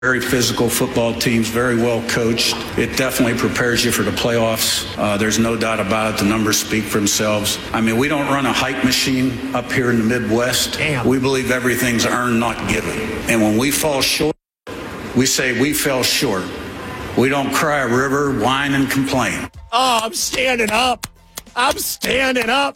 Very physical football teams, very well coached. It definitely prepares you for the playoffs. There's no doubt about it. The numbers speak for themselves. I mean, we don't run a hype machine up here in the Midwest. Damn. We believe everything's earned, not given. And when we fall short, we say we fell short. We don't cry a river, whine, and complain. Oh, I'm standing up. I'm standing up.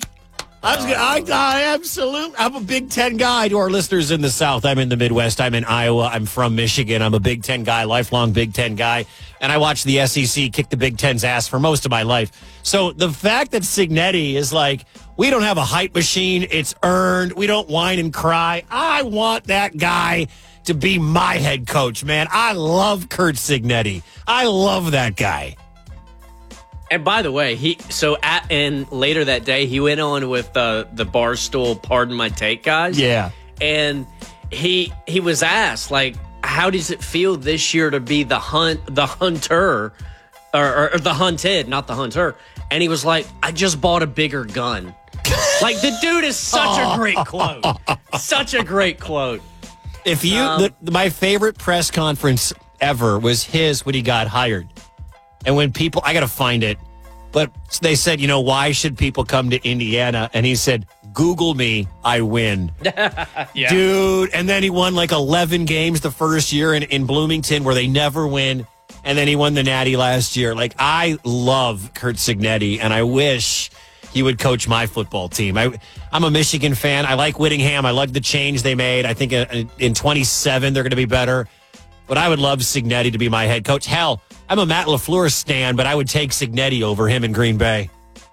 I'm a Big Ten guy. To our listeners in the South, I'm in the Midwest. I'm in Iowa. I'm from Michigan. I'm a Big Ten guy, lifelong Big Ten guy. And I watched the SEC kick the Big Ten's ass for most of my life. So the fact that Cignetti is like, we don't have a hype machine. It's earned. We don't whine and cry. I want that guy to be my head coach, man. I love Curt Cignetti. I love that guy. And by the way, later that day, he went on with the Barstool Pardon My Take guys. Yeah. And he was asked, like, how does it feel this year to be the hunter, or the hunted, not the hunter? And he was like, I just bought a bigger gun. Like, the dude is such a great quote. Such a great quote. If you, my favorite press conference ever was his when he got hired. And when people, I got to find it, but they said, why should people come to Indiana? And he said, Google me, I win. Yeah. Dude. And then he won like 11 games the first year in Bloomington where they never win. And then he won the Natty last year. Like, I love Curt Cignetti, and I wish he would coach my football team. I'm a Michigan fan. I like Whittingham. I like the change they made. I think in 27 they're going to be better. But I would love Cignetti to be my head coach. Hell, I'm a Matt LaFleur stan, but I would take Cignetti over him in Green Bay.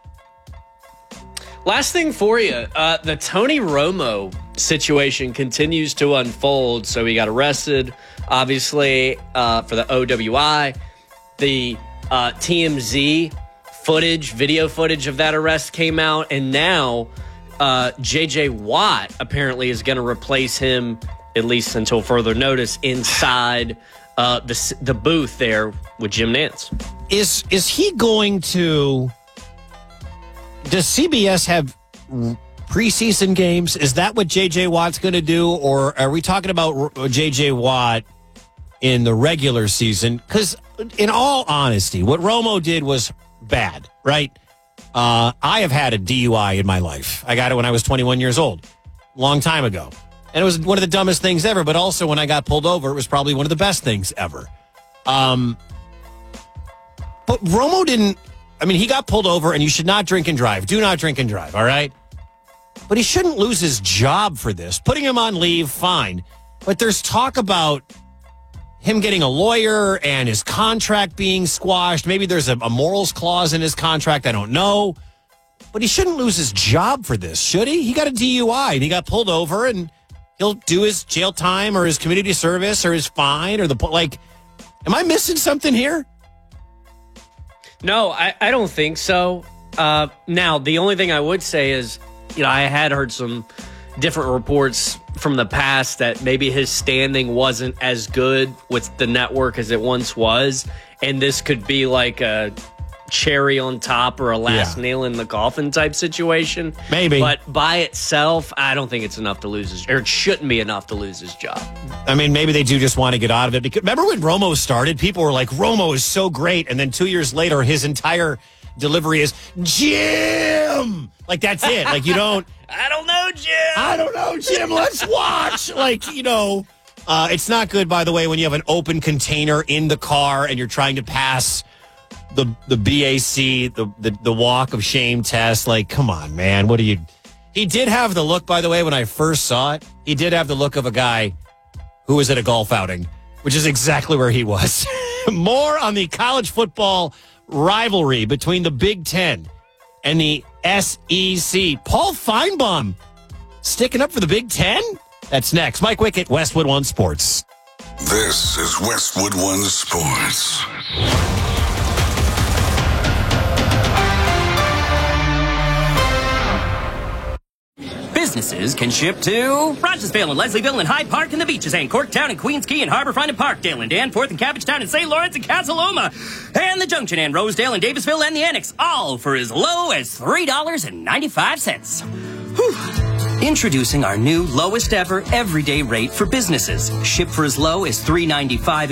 Last thing for you, the Tony Romo situation continues to unfold. So he got arrested, obviously, for the OWI. The TMZ video footage of that arrest came out, and now J.J. Watt apparently is going to replace him, at least until further notice, inside the booth there with Jim Nantz. Is he going to... Does CBS have preseason games? Is that what J.J. Watt's going to do? Or are we talking about J.J. Watt in the regular season? Because in all honesty, what Romo did was bad, right? I have had a DUI in my life. I got it when I was 21 years old, long time ago. And it was one of the dumbest things ever, but also when I got pulled over, it was probably one of the best things ever. But Romo didn't, he got pulled over, and you should not drink and drive. Do not drink and drive, all right? But he shouldn't lose his job for this. Putting him on leave, fine. But there's talk about him getting a lawyer and his contract being squashed. Maybe there's a morals clause in his contract. I don't know. But he shouldn't lose his job for this, should he? He got a DUI, and he got pulled over, and he'll do his jail time or his community service or his fine or am I missing something here? No, I don't think so. Now, the only thing I would say is, I had heard some different reports from the past that maybe his standing wasn't as good with the network as it once was. And this could be like a cherry on top or a last nail in the coffin type situation. Maybe. But by itself, I don't think it's enough to lose it shouldn't be enough to lose his job. Maybe they do just want to get out of it. Because remember when Romo started? People were like, Romo is so great. And then 2 years later, his entire delivery is, Jim! Like, that's it. Like, you don't... I don't know, Jim. I don't know, Jim. Let's watch. It's not good, by the way, when you have an open container in the car and you're trying to pass the BAC, the walk of shame test. Like, come on, man. What are you... He did have the look, by the way, when I first saw it. He did have the look of a guy who was at a golf outing, which is exactly where he was. More on the college football rivalry between the Big Ten and the SEC. Paul Feinbaum sticking up for the Big Ten? That's next. Mike Wickett, Westwood One Sports. This is Westwood One Sports. Businesses can ship to Rogersville and Leslieville and Hyde Park and the beaches and Corktown and Queens Key and Harborfront and Parkdale and Danforth and Cabbagetown and St. Lawrence and Casaloma and the Junction and Rosedale and Davisville and the Annex, all for as low as $3.95. Whew. Introducing our new lowest ever everyday rate for businesses. Ship for as low as $3.95